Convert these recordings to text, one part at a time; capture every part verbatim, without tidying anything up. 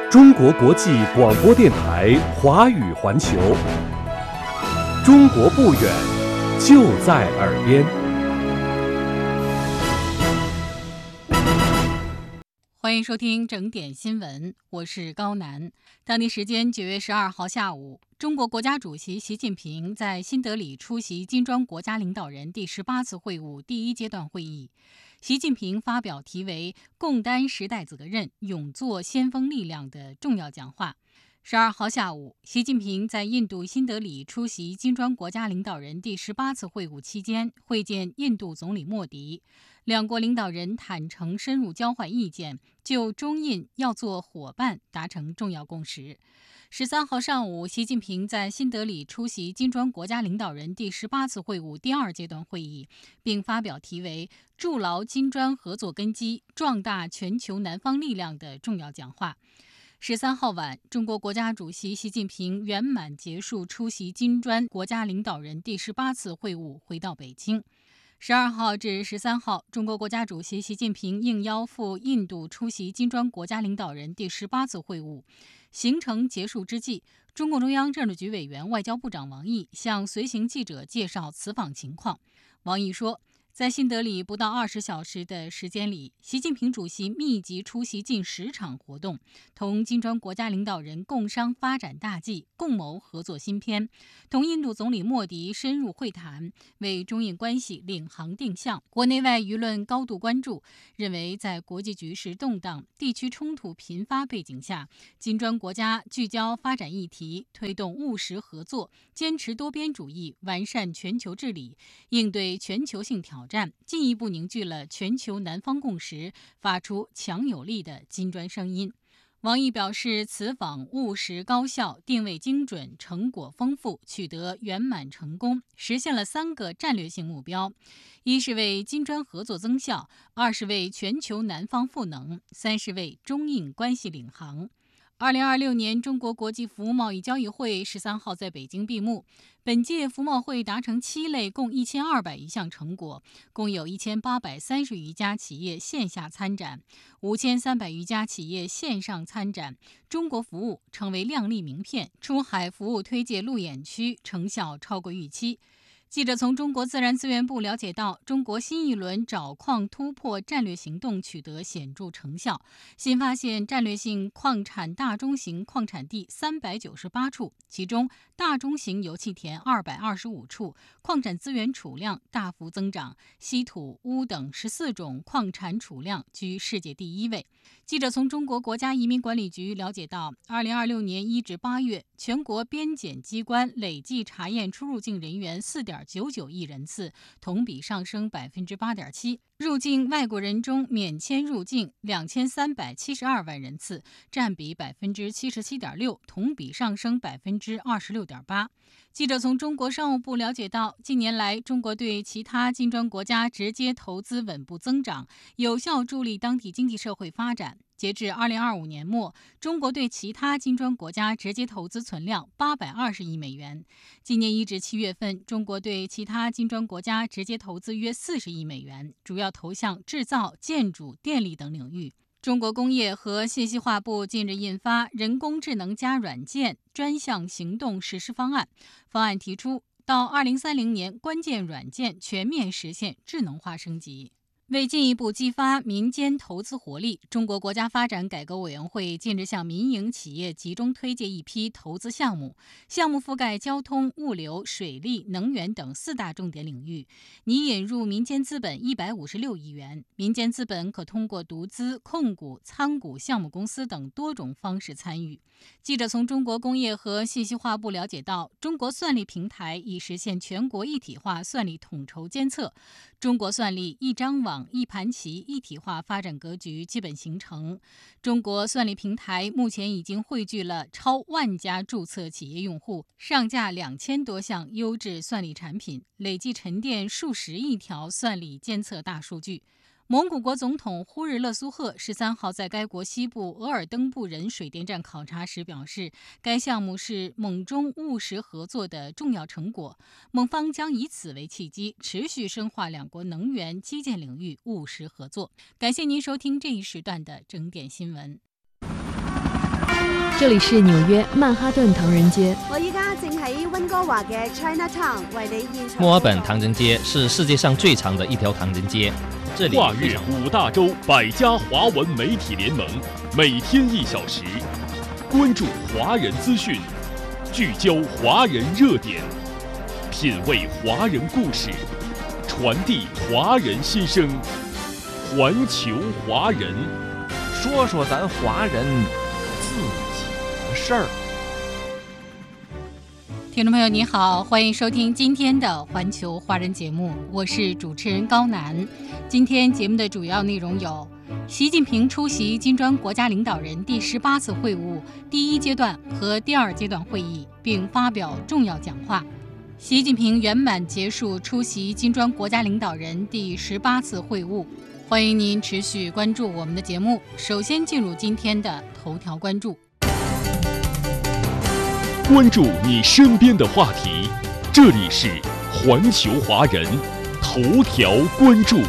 中国国际广播电台华语环球，中国不远，就在耳边。 欢迎收听整点新闻，我是高楠。当地时间九月十二号下午，中国国家主席习近平在新德里出席金砖国家领导人第十八次会晤第一阶段会议。习近平发表题为“共担时代责任，勇做先锋力量”的重要讲话。十二号下午，习近平在印度新德里出席金砖国家领导人第十八次会晤期间，会见印度总理莫迪。两国领导人坦诚深入交换意见，就中印要做伙伴达成重要共识。十三号上午，习近平在新德里出席金砖国家领导人第十八次会晤第二阶段会议，并发表题为“筑牢金砖合作根基，壮大全球南方力量”的重要讲话。十三号晚，中国国家主席习近平圆满结束出席金砖国家领导人第十八次会晤，回到北京。十二号至十三号，中国国家主席习近平应邀赴印度出席金砖国家领导人第十八次会晤。行程结束之际，中共中央政治局委员、外交部长王毅向随行记者介绍此访情况。王毅说，在新德里不到二十小时的时间里，习近平主席密集出席近十场活动，同金砖国家领导人共商发展大计，共谋合作新篇，同印度总理莫迪深入会谈，为中印关系领航定向。国内外舆论高度关注，认为在国际局势动荡、地区冲突频发背景下，金砖国家聚焦发展议题，推动务实合作，坚持多边主义，完善全球治理，应对全球性挑战，进一步凝聚了全球南方共识，发出强有力的金砖声音。王毅表示，此访务实高效，定位精准，成果丰富，取得圆满成功，实现了三个战略性目标：一是为金砖合作增效，二是为全球南方赋能，三是为中印关系领航。二零二六年中国国际服务贸易交易会十三号在北京闭幕。本届服贸会达成七类共一千二百余项成果，共有一千八百三十余家企业线下参展，五千三百余家企业线上参展。中国服务成为亮丽名片，出海服务推介路演区成效超过预期。记者从中国自然资源部了解到，中国新一轮找矿突破战略行动取得显著成效，新发现战略性矿产大中型矿产地三百九十八处，其中大中型油气田二百二十五处，矿产资源储量大幅增长，稀土、钨等十四种矿产储量居世界第一位。记者从中国国家移民管理局了解到，二零二六年一至八月，全国边检机关累计查验出入境人员四点九九亿人次，同比上升百分之八点七。入境外国人中免签入境两千三百七十二万人次，占比百分之七十七点六，同比上升百分之二十六点八。记者从中国商务部了解到，近年来中国对其他金砖国家直接投资稳步增长，有效助力当地经济社会发展。截至二零二五年末，中国对其他金砖国家直接投资存量八百二十亿美元。今年一至七月份，中国对其他金砖国家直接投资约四十亿美元，主要投向制造、建筑、电力等领域。中国工业和信息化部近日印发《人工智能加软件专项行动实施方案》，方案提出，到二零三零年，关键软件全面实现智能化升级。为进一步激发民间投资活力，中国国家发展改革委员会近日向民营企业集中推介一批投资项目，项目覆盖交通、物流、水利、能源等四大重点领域，拟引入民间资本一百五十六亿元。民间资本可通过独资、控股、参股项目公司等多种方式参与。记者从中国工业和信息化部了解到，中国算力平台已实现全国一体化算力统筹监测，中国算力一张网、一盘棋一体化发展格局基本形成。中国算力平台目前已经汇聚了超万家注册企业用户，上架两千多项优质算力产品，累计沉淀数十亿条算力监测大数据。蒙古国总统呼日勒苏赫十三号在该国西部额尔登布仁水电站考察时表示，该项目是蒙中务实合作的重要成果，蒙方将以此为契机，持续深化两国能源、基建领域务实合作。感谢您收听这一时段的整点新闻。 这里是纽约曼哈顿唐人街。 我依家正喺温哥华嘅 Chinatown 为你现场。 墨尔本唐人街是世界上最长的一条唐人街，这里跨越五大洲百家华文媒体联盟，每天一小时，关注华人资讯，聚焦华人热点，品味华人故事，传递华人心声，环球华人， 说说咱华人自己的事儿。 听众朋友你好，欢迎收听今天的环球华人节目，我是主持人高楠。今天节目的主要内容有：习近平出席金砖国家领导人第十八次会晤第一阶段和第二阶段会议，并发表重要讲话；习近平圆满结束出席金砖国家领导人第十八次会晤。欢迎您持续关注我们的节目。首先进入今天的头条关注。 关注你身边的话题，这里是环球华人头条关注。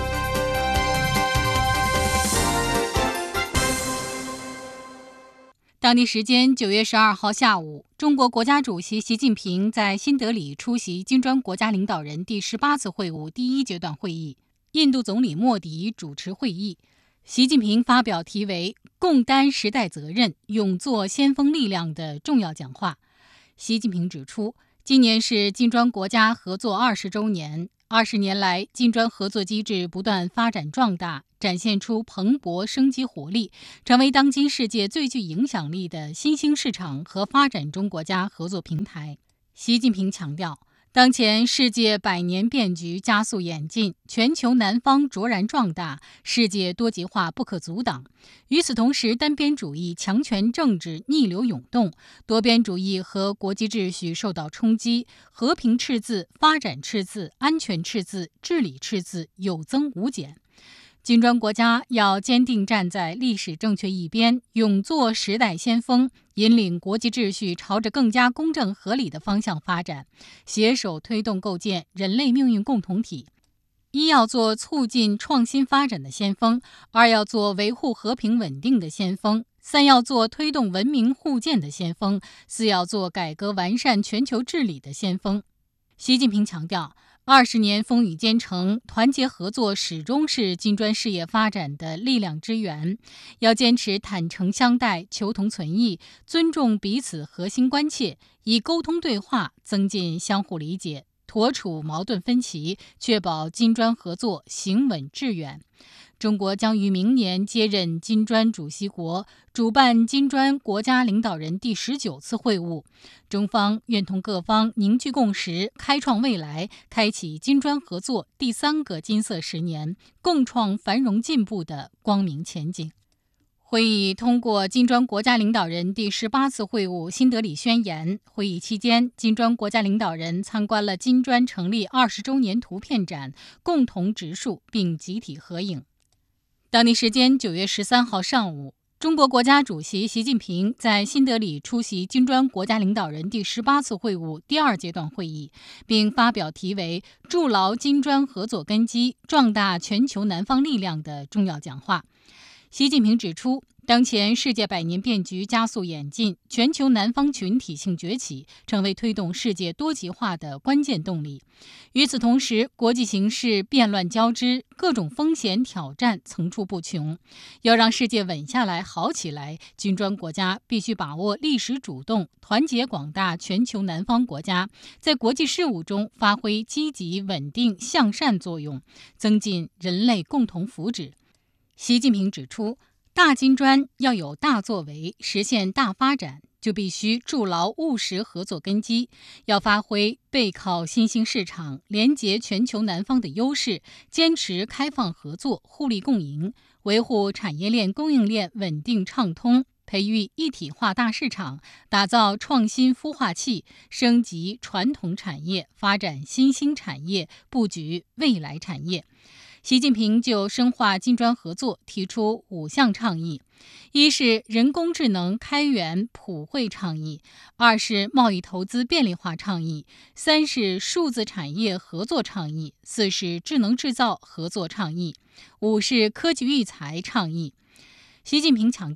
当地时间九月十二号下午，中国国家主席习近平在新德里出席金砖国家领导人第十八次会晤第一阶段会议，印度总理莫迪主持会议。习近平发表题为“共担时代责任，勇做先锋力量”的重要讲话。习近平指出，今年是金砖国家合作二十周年，二十年来，金砖合作机制不断发展壮大，展现出蓬勃生机活力，成为当今世界最具影响力的新兴市场和发展中国家合作平台。习近平强调，当前世界百年变局加速演进，全球南方卓然壮大，世界多极化不可阻挡。与此同时，单边主义、强权政治逆流涌动，多边主义和国际秩序受到冲击，和平赤字、发展赤字、安全赤字、治理赤字有增无减。金砖国家要坚定站在历史正确一边，勇做时代先锋，引领国际秩序朝着更加公正合理的方向发展，携手推动构建人类命运共同体。一要做促进创新发展的先锋，二要做维护和平稳定的先锋，三要做推动文明互鉴的先锋，四要做改革完善全球治理的先锋。习近平强调，二十年风雨兼程，团结合作始终是金砖事业发展的力量之源。要坚持坦诚相待、求同存异，尊重彼此核心关切，以沟通对话增进相互理解，妥处矛盾分歧，确保金砖合作行稳致远。中国将于明年接任金砖主席国，主办金砖国家领导人第十九次会晤。中方愿同各方凝聚共识，开创未来，开启金砖合作第三个金色十年，共创繁荣进步的光明前景。会议通过金砖国家领导人第十八次会晤新德里宣言。会议期间，金砖国家领导人参观了金砖成立二十周年图片展，共同植树并集体合影。当地时间九月十三号上午，中国国家主席习近平在新德里出席金砖国家领导人第十八次会晤第二阶段会议，并发表题为“筑牢金砖合作根基，壮大全球南方力量”的重要讲话。习近平指出，当前世界百年变局加速演进，全球南方群体性崛起成为推动世界多极化的关键动力。与此同时，国际形势变乱交织，各种风险挑战层出不穷。要让世界稳下来、好起来，金砖国家必须把握历史主动，团结广大全球南方国家，在国际事务中发挥积极、稳定、向善作用，增进人类共同福祉。习近平指出，大金砖要有大作为，实现大发展，就必须筑牢务实合作根基，要发挥背靠新兴市场、连结全球南方的优势，坚持开放合作、互利共赢，维护产业链供应链稳定畅通，培育一体化大市场，打造创新孵化器，升级传统产业，发展新兴产业，布局未来产业。习近平就深化金砖合作提出五项倡议：一是人工智能开源普惠倡议，二是贸易投资便利化倡议，三是数字产业合作倡议，四是智能制造合作倡议，五是科技育才倡议。习近平强调，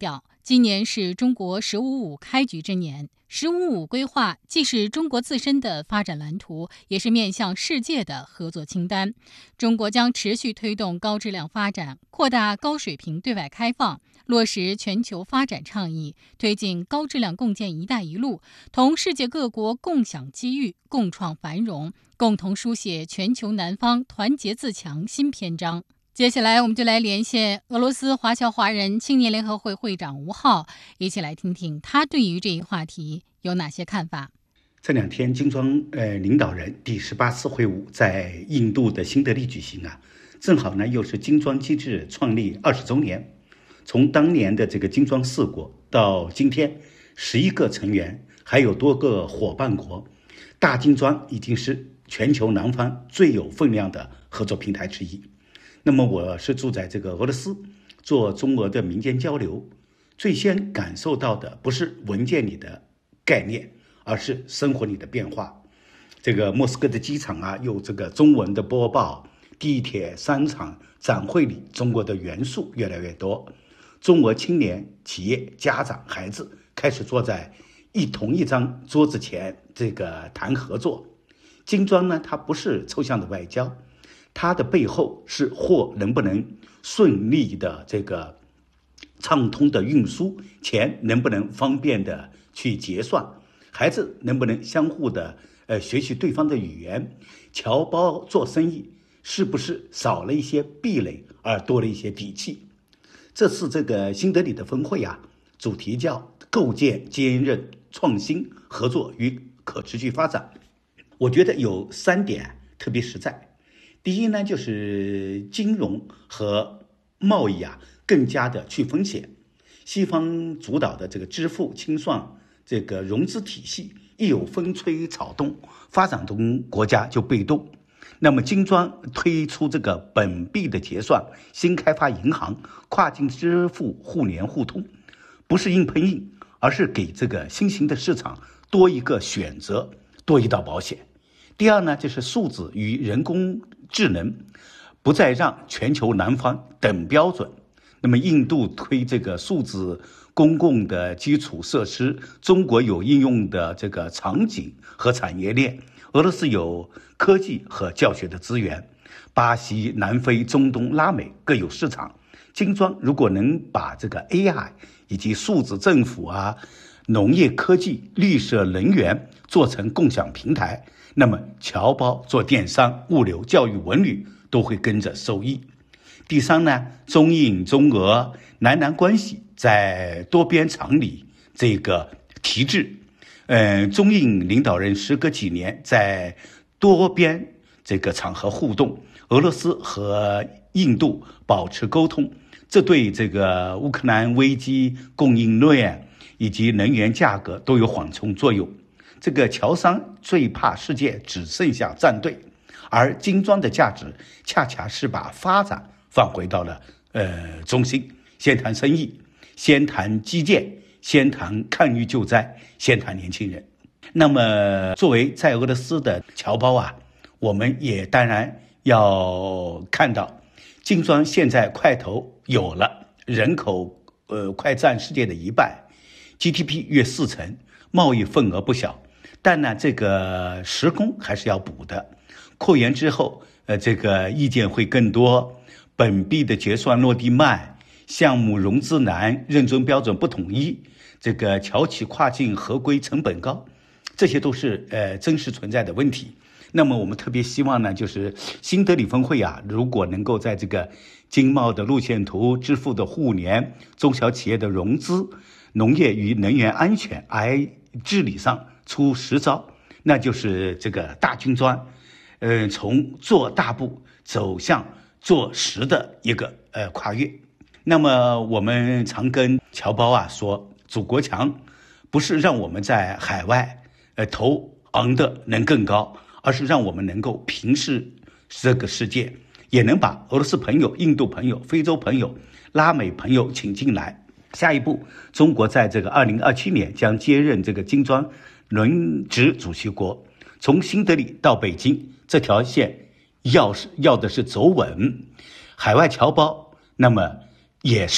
今年是中国“十五五”开局之年，“十五五”规划既是中国自身的发展蓝图，也是面向世界的合作清单。中国将持续推动高质量发展，扩大高水平对外开放，落实全球发展倡议，推进高质量共建“一带一路”，同世界各国共享机遇，共创繁荣，共同书写全球南方团结自强新篇章。接下来我们就来连线俄罗斯华侨华人青年联合会会长吴浩，一起来听听他对于这一话题有哪些看法。 这两天金砖呃领导人第十八次会晤在印度的新德里举行啊，正好呢又是金砖机制创立二十周年。从当年的这个金砖四国到今天十一个成员，还有多个伙伴国，大金砖已经是全球南方最有分量的合作平台之一。那么我是住在这个俄罗斯，做中俄的民间交流，最先感受到的不是文件里的概念，而是生活里的变化。这个莫斯科的机场啊，有这个中文的播报，地铁、商场、展会里中国的元素越来越多。中俄青年、企业、家长、孩子开始坐在一同一张桌子前，这个谈合作。金砖呢，它不是抽象的外交，它的背后是货能不能顺利的这个畅通的运输，钱能不能方便的去结算，孩子能不能相互的呃学习对方的语言，侨胞做生意是不是少了一些壁垒而多了一些底气。这次这个新德里的峰会啊，主题叫构建坚韧、创新、合作与可持续发展。我觉得有三点特别实在。第一呢，就是金融和贸易啊更加的去风险。西方主导的这个支付、清算、这个融资体系一有风吹草动，发展中国家就被动。那么金砖推出这个本币的结算、新开发银行、跨境支付互联互通，不是硬碰硬，而是给这个新兴的市场多一个选择，多一道保险。第二呢，就是数字与人工智能不再让全球南方等标准。那么印度推这个数字公共的基础设施，中国有应用的这个场景和产业链，俄罗斯有科技和教学的资源，巴西、南非、中东、拉美各有市场。金砖如果能把这个 A I 以及数字政府啊、农业科技、绿色能源做成共享平台，那么侨胞做电商、物流、教育、文旅都会跟着受益。第三呢，中印、中俄、南南关系在多边常理这个提质，呃，中印领导人时隔几年在多边这个场合互动，俄罗斯和印度保持沟通，这对这个乌克兰危机、供应链以及能源价格都有缓冲作用。这个侨商最怕世界只剩下站队，而金砖的价值恰恰是把发展放回到了呃中心，先谈生意，先谈基建，先谈抗疫救灾，先谈年轻人。那么作为在俄罗斯的侨胞啊，我们也当然要看到，金砖现在块头有了，人口呃快占世界的一半， G D P 约四成，贸易份额不小。但呢，这个时空还是要补的。扩员之后，呃，这个意见会更多，本币的结算落地慢，项目融资难，认证标准不统一，这个侨企跨境合规成本高，这些都是呃真实存在的问题。那么我们特别希望呢，就是新德里峰会啊，如果能够在这个经贸的路线图、支付的互联、中小企业的融资、农业与能源安全、I 治理上出实招，那就是这个大金砖，呃，从做大步走向做实的一个呃跨越。那么我们常跟侨胞啊说，祖国强不是让我们在海外呃头昂的能更高，而是让我们能够平视这个世界，也能把俄罗斯朋友、印度朋友、非洲朋友、拉美朋友请进来。下一步，中国在这个二零二七年将接任这个金砖轮值主席国，从新德里到北京这条线要是要的是走稳，海外侨胞那么也是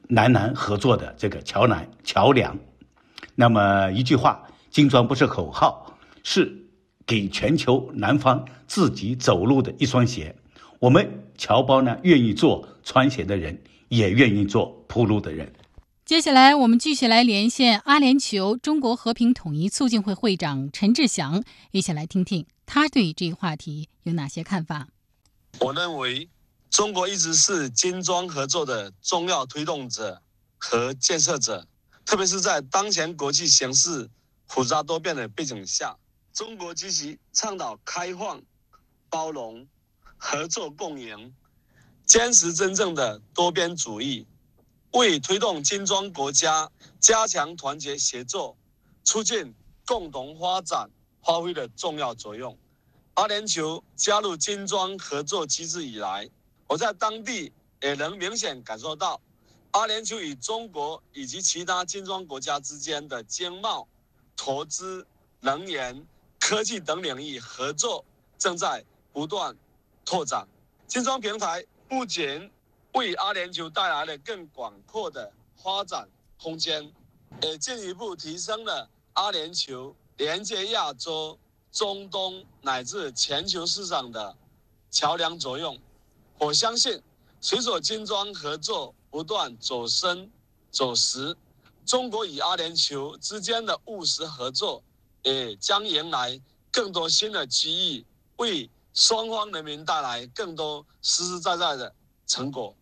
南南合作的这个桥南桥梁。那么一句话，金砖不是口号，是给全球南方自己走路的一双鞋。我们侨胞呢，愿意做穿鞋的人，也愿意做铺路的人。 接下来我们继续来连线阿联酋中国和平统一促进会会长陈志祥，一起来听听他对这个话题有哪些看法。 我认为中国一直是金砖合作的重要推动者和建设者，特别是在当前国际形势复杂多变的背景下，中国积极倡导开放、包容、合作共赢，坚持真正的多边主义，为推动金砖国家加强团结协作、促进共同发展发挥了重要作用。阿联酋加入金砖合作机制以来，我在当地也能明显感受到，阿联酋与中国以及其他金砖国家之间的经贸、投资、能源、科技等领域合作正在不断拓展。金砖平台不仅为阿联酋带来了更广阔的发展空间，也进一步提升了阿联酋连接亚洲、中东乃至全球市场的桥梁作用。我相信，随着金砖合作不断走深走实，中国与阿联酋之间的务实合作也将迎来更多新的机遇，为双方人民带来更多实实在在的成果。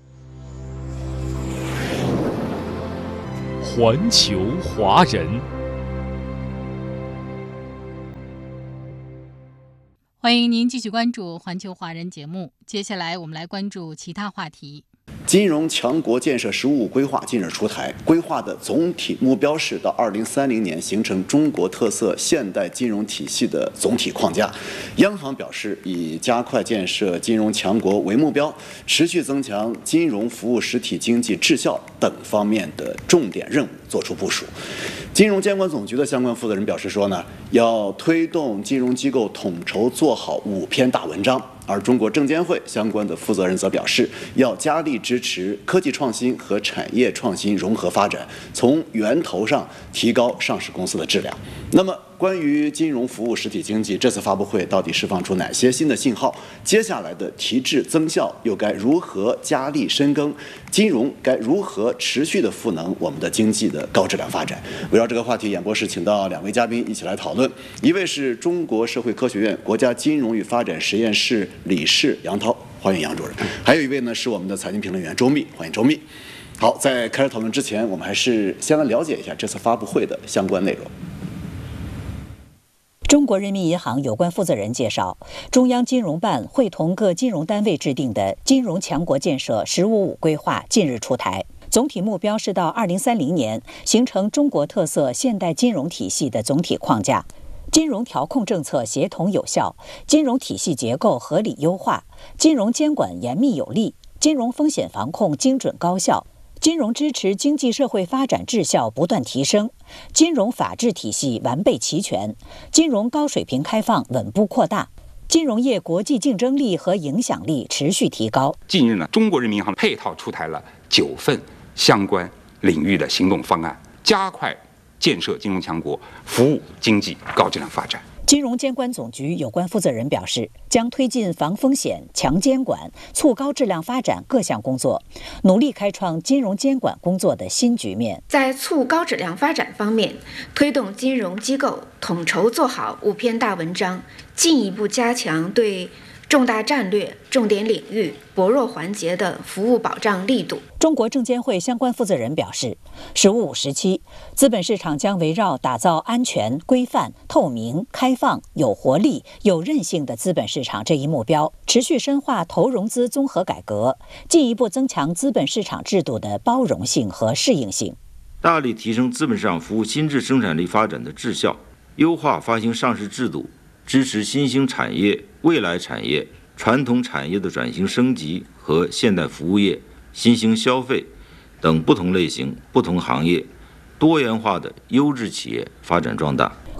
环球华人， 欢迎您继续关注环球华人节目。接下来我们来关注其他话题。 金融强国建设“十五五”规划近日出台，规划的总体目标是到二零三零年形成中国特色现代金融体系的总体框架。央行表示，以加快建设金融强国为目标，持续增强金融服务实体经济质效等方面的重点任务作出部署。金融监管总局的相关负责人表示说呢，要推动金融机构统筹做好五篇大文章。而中国证监会相关的负责人则表示，要加力支持科技创新和产业创新融合发展，从源头上提高上市公司的质量。那么，关于金融服务实体经济，这次发布会到底释放出哪些新的信号？接下来的提质增效又该如何加力深耕？金融该如何持续的赋能我们的经济的高质量发展？围绕这个话题，演播室请到两位嘉宾一起来讨论。一位是中国社会科学院国家金融与发展实验室理事杨涛，欢迎杨主任。还有一位呢是我们的财经评论员周密，欢迎周密。好，在开始讨论之前，我们还是先来了解一下这次发布会的相关内容。 中国人民银行有关负责人介绍，中央金融办会同各金融单位制定的金融强国建设“十五五”规划近日出台，总体目标是到二零三零年形成中国特色现代金融体系的总体框架。金融调控政策协同有效，金融体系结构合理优化，金融监管严密有力，金融风险防控精准高效，金融支持经济社会发展质效不断提升，金融法治体系完备齐全，金融高水平开放稳步扩大，金融业国际竞争力和影响力持续提高。 近日呢，中国人民银行配套出台了九份相关领域的行动方案，加快建设金融强国，服务经济高质量发展。 金融监管总局有关负责人表示，将推进防风险、强监管、促高质量发展各项工作，努力开创金融监管工作的新局面。 在促高质量发展方面，推动金融机构统筹做好五篇大文章，进一步加强对重大战略、重点领域、薄弱环节的服务保障力度。 中国证监会相关负责人表示，十五五时期，资本市场将围绕打造安全、规范、透明、开放、有活力、有韧性的资本市场这一目标，持续深化投融资综合改革，进一步增强资本市场制度的包容性和适应性， 大力提升资本市场服务新质生产力发展的质效，优化发行上市制度，支持新兴产业、未来产业、传统产业的转型升级和现代服务业、新兴消费等不同类型、不同行业、多元化的优质企业发展壮大。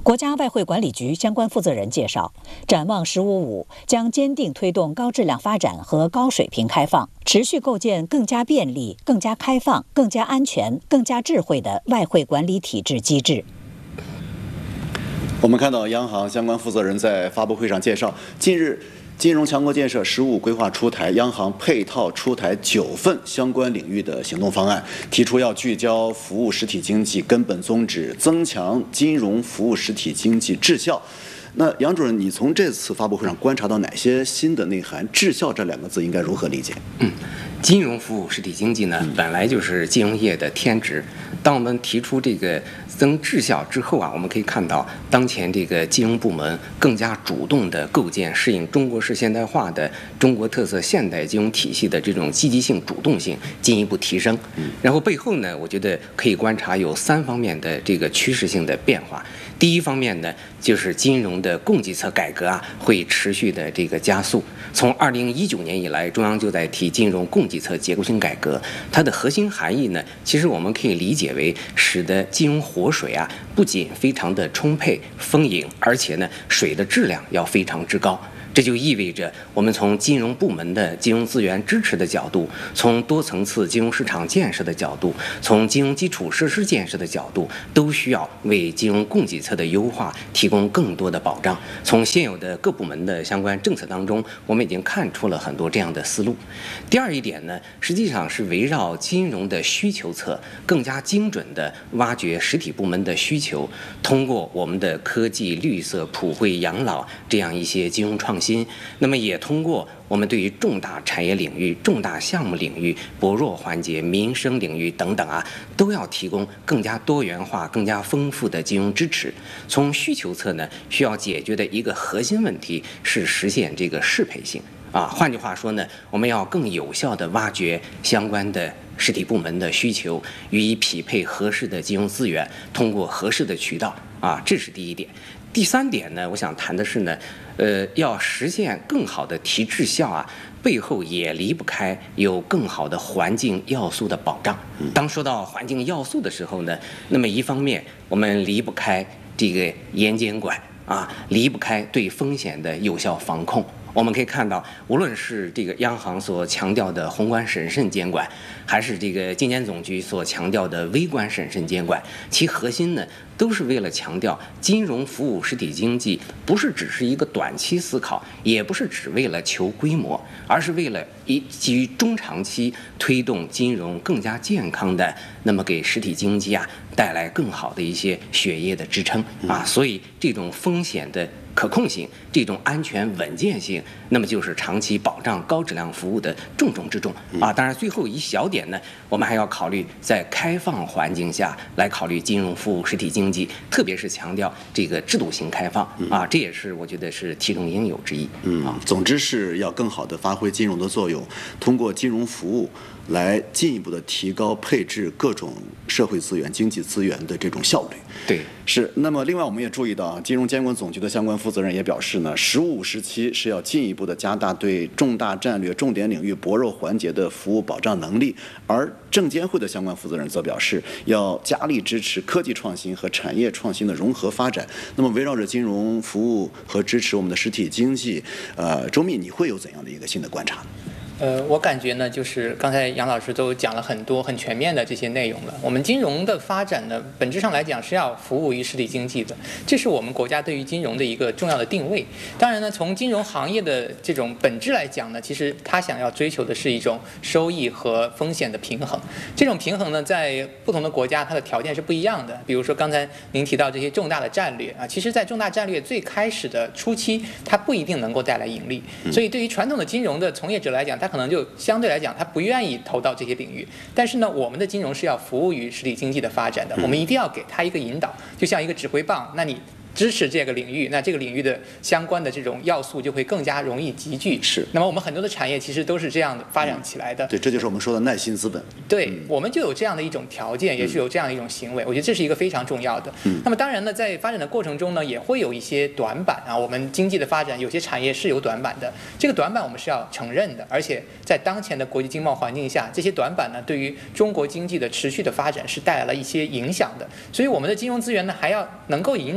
国家外汇管理局相关负责人介绍，展望“十五五”将坚定推动高质量发展和高水平开放，持续构建更加便利、更加开放、更加安全、更加智慧的外汇管理体制机制。 我们看到央行相关负责人在发布会上介绍，近日金融强国建设“十五”规划出台，央行配套出台九份相关领域的行动方案，提出要聚焦服务实体经济根本宗旨，增强金融服务实体经济质效。那杨主任，你从这次发布会上观察到哪些新的内涵？质效这两个字应该如何理解？ 嗯，金融服务实体经济呢，本来就是金融业的天职。当我们提出这个增质效之后啊，我们可以看到，当前这个金融部门更加主动地构建适应中国式现代化的中国特色现代金融体系的这种积极性、主动性进一步提升。然后背后呢，我觉得可以观察有三方面的这个趋势性的变化。第一方面呢，就是金融的供给侧改革啊，会持续的这个加速。从二零一九年以来，中央就在提金融供给侧结构性改革，它的核心含义呢，其实我们可以理解为使得金融活水啊，不仅非常的充沛丰盈，而且呢，水的质量要非常之高。这就意味着，我们从金融部门的金融资源支持的角度，从多层次金融市场建设的角度，从金融基础设施建设的角度，都需要为金融供给侧的优化提供更多的保障。从现有的各部门的相关政策当中，我们已经看出了很多这样的思路。第二一点呢，实际上是围绕金融的需求侧，更加精准地挖掘实体部门的需求，通过我们的科技、绿色、普惠、养老这样一些金融创新。那么也通过我们对于重大产业领域、重大项目领域、薄弱环节、民生领域等等啊，都要提供更加多元化、更加丰富的金融支持。从需求侧呢，需要解决的一个核心问题是实现这个适配性啊。换句话说呢，我们要更有效地挖掘相关的实体部门的需求，予以匹配合适的金融资源，通过合适的渠道啊，这是第一点。第三点呢，我想谈的是呢，呃，要实现更好的提质效啊，背后也离不开有更好的环境要素的保障。当说到环境要素的时候呢，那么一方面我们离不开这个严监管啊，离不开对风险的有效防控。我们可以看到，无论是这个央行所强调的宏观审慎监管，还是这个监监总局所强调的微观审慎监管，其核心呢，都是为了强调金融服务实体经济不是只是一个短期思考，也不是只为了求规模，而是为了以基于中长期推动金融更加健康的，那么给实体经济啊带来更好的一些血液的支撑啊。所以这种风险的可控性，这种安全稳健性，那么就是长期保障高质量服务的重中之重啊。当然，最后一小点呢，我们还要考虑在开放环境下来考虑金融服务实体经济，特别是强调这个制度型开放啊，这也是我觉得是其中应有之一。 嗯，总之是要更好地发挥金融的作用，通过金融服务来进一步的提高配置各种社会资源、经济资源的这种效率。 对， 是。那么，另外我们也注意到，金融监管总局的相关负责人也表示呢，“十五”时期是要进一步的加大对重大战略、重点领域、薄弱环节的服务保障能力。而证监会的相关负责人则表示，要加力支持科技创新和产业创新的融合发展。那么，围绕着金融服务和支持我们的实体经济，呃，周密，你会有怎样的一个新的观察？ 呃，我感觉呢，就是刚才杨老师都讲了很多很全面的这些内容了。我们金融的发展呢，本质上来讲是要服务于实体经济的，这是我们国家对于金融的一个重要的定位。当然呢，从金融行业的这种本质来讲呢，其实它想要追求的是一种收益和风险的平衡。这种平衡呢，在不同的国家它的条件是不一样的。比如说刚才您提到这些重大的战略啊，其实在重大战略最开始的初期，它不一定能够带来盈利。所以对于传统的金融的从业者来讲，他可能就相对来讲，他不愿意投到这些领域。但是呢，我们的金融是要服务于实体经济的发展的，我们一定要给他一个引导，就像一个指挥棒。那你支持这个领域，那这个领域的相关的这种要素就会更加容易集聚。 是。 那么我们很多的产业其实都是这样的发展起来的。 嗯、对，这就是我们说的耐心资本。 对，嗯、我们就有这样的一种条件，也是有这样的一种行为。嗯、我觉得这是一个非常重要的。嗯。那么当然呢，在发展的过程中呢，也会有一些短板啊。我们经济的发展，有些产业是有短板的，这个短板我们是要承认的。而且在当前的国际经贸环境下，这些短板呢，对于中国经济的持续的发展是带来了一些影响的。所以我们的金融资源呢，还要能够引导大家。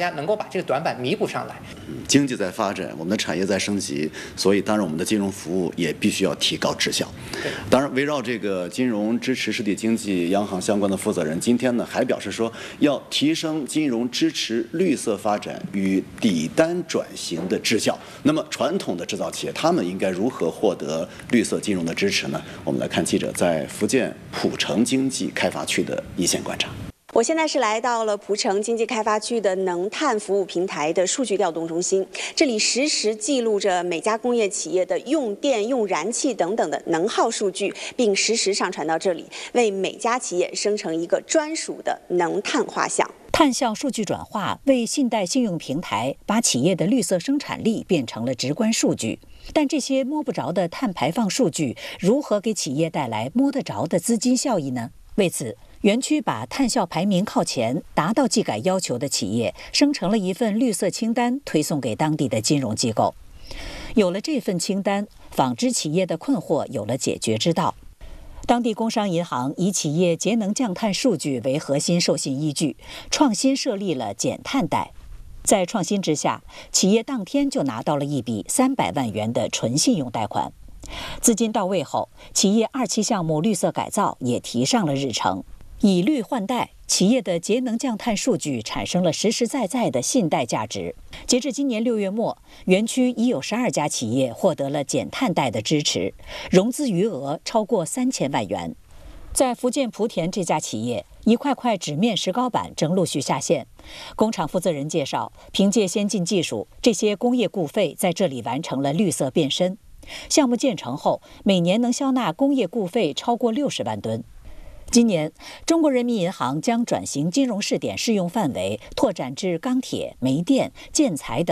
家能够把这个短板弥补上来。 经济在发展，我们的产业在升级，所以当然我们的金融服务也必须要提高质效。当然，围绕这个金融支持实体经济央行相关的负责人今天呢还表示说，要提升金融支持绿色发展与底单转型的质效。那么传统的制造企业他们应该如何获得绿色金融的支持呢？我们来看记者在福建浦城经济开发区的一线观察。 我现在是来到了蒲城经济开发区的能碳服务平台的数据调动中心，这里实时记录着每家工业企业的用电、用燃气等等的能耗数据，并实时上传到这里，为每家企业生成一个专属的能碳画像。 碳效数据转化为信贷信用平台把企业的绿色生产力变成了直观数据，但这些摸不着的碳排放数据如何给企业带来摸得着的资金效益呢？为此，园区把碳效排名靠前、达到技改要求的企业生成了一份绿色清单，推送给当地的金融机构。有了这份清单，纺织企业的困惑有了解决之道。当地工商银行以企业节能降碳数据为核心授信依据，创新设立了减碳贷。在创新之下，企业当天就拿到了一笔三百万元的纯信用贷款。资金到位后，企业二期项目绿色改造也提上了日程。以绿换贷，企业的节能降碳数据产生了实实在在的信贷价值。截至今年六月末，园区已有十二家企业获得了减碳贷的支持，融资余额超过三千万元。在福建莆田这家企业，一块块纸面石膏板正陆续下线。工厂负责人介绍，凭借先进技术，这些工业固废在这里完成了绿色变身。项目建成后，每年能消纳工业固废超过六十万吨。今年，中国人民银行将转型金融试点适用范围拓展至钢铁、煤电、建材等